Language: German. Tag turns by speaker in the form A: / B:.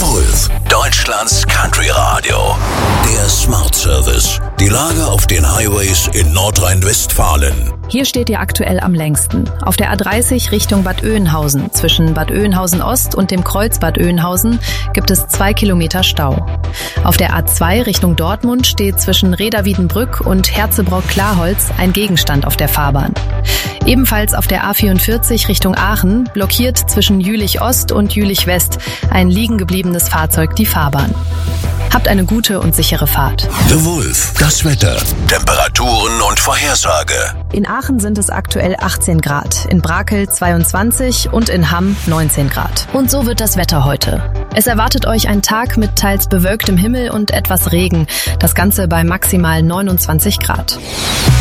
A: Wolf, Deutschlands Country Radio. Der Smart Service. Die Lage auf den Highways in Nordrhein-Westfalen.
B: Hier steht ihr aktuell am längsten. Auf der A30 Richtung Bad Oeynhausen. Zwischen Bad Oeynhausen Ost und dem Kreuz Bad Oeynhausen gibt es 2 Kilometer Stau. Auf der A2 Richtung Dortmund steht zwischen Reda-Wiedenbrück und Herzebrock-Klarholz ein Gegenstand auf der Fahrbahn. Ebenfalls auf der A44 Richtung Aachen blockiert zwischen Jülich Ost und Jülich West ein liegen gebliebenes Fahrzeug die Fahrbahn. Habt eine gute und sichere Fahrt.
A: The Wolf, das Wetter, Temperaturen und Vorhersage.
B: In Aachen sind es aktuell 18 Grad, in Brakel 22 und in Hamm 19 Grad. Und so wird das Wetter heute. Es erwartet euch ein Tag mit teils bewölktem Himmel und etwas Regen. Das Ganze bei maximal 29 Grad.